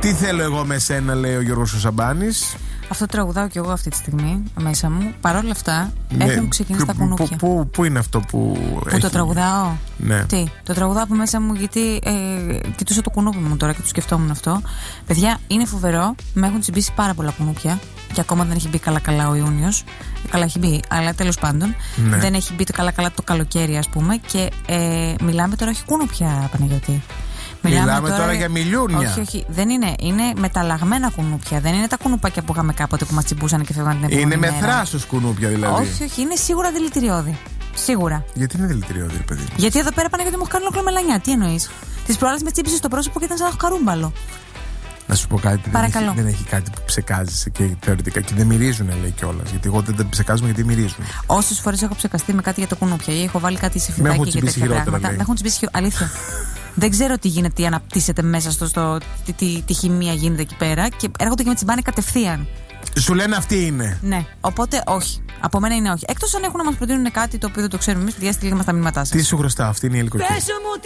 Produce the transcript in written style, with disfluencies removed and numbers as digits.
Τι θέλω εγώ με σένα, λέει ο Γιώργος ο Σαμπάνης. Αυτό τραγουδάω κι εγώ αυτή τη στιγμή μέσα μου. Παρ' όλα αυτά, έχουν ξεκινήσει τα κουνούπια. Πού είναι αυτό που το τραγουδάω? Ναι. Τι, το τραγουδάω από μέσα μου, γιατί κοιτούσα το κουνούπι μου τώρα και το σκεφτόμουν αυτό. Παιδιά, είναι φοβερό. Με έχουν τσιμπήσει πάρα πολλά κουνούπια. Και ακόμα δεν έχει μπει καλά-καλά ο Ιούνιος. Καλά έχει μπει, αλλά τέλος πάντων. Ναι. Δεν έχει μπει το καλά-καλά το καλοκαίρι, ας πούμε. Και μιλάμε τώρα, όχι κουνούπια, Παναγιώτη. Μιλάμε τώρα για μιλιούνια. Όχι, δεν είναι. Είναι μεταλλαγμένα κουνούπια. Δεν είναι τα κουνουπάκια που είχαμε κάποτε που μας τσιμπούσαν και φεύγαν την επόμενη μέρα. Είναι με θράσος κουνούπια δηλαδή. Όχι, είναι σίγουρα δηλητηριώδη. Σίγουρα. Γιατί είναι δηλητηριώδη, ρε παιδί? Γιατί εδώ πέρα πάνε και μου κάνει ολόκληρο μελανιά. Τι εννοείς? Τις προάλλες με τσίπησε στο πρόσωπο και ήταν σαν καρούμπαλο. Να σου πω κάτι. Δεν έχει κάτι που ψεκάζεσαι και θεωρητικά. Και δεν μυρίζουν, λέει κιόλας. Γιατί εγώ δεν τα ψεκάζουμε γιατί μυρίζουν. Όσες φορές έχω ψεκαστεί με κάτι για το κουνούπια ή έχω βάλει κάτι σε φιδάκι και τέτοια πράγματα. Με έχουν τσιμπήσει αλήθεια. Δεν ξέρω τι γίνεται, τι αναπτύσσεται μέσα τι χημεία γίνεται εκεί πέρα και έρχονται και με τσιμπάνε κατευθείαν. Σου λένε αυτή είναι. Ναι, οπότε όχι. Από μένα είναι όχι. Εκτός αν έχουν να μας προτείνουν κάτι το οποίο δεν το ξέρουμε εμείς, διάστηλοι μας τα μηνύματά σας. Τι σου χρωστάω, αυτή είναι η Ελκοκή.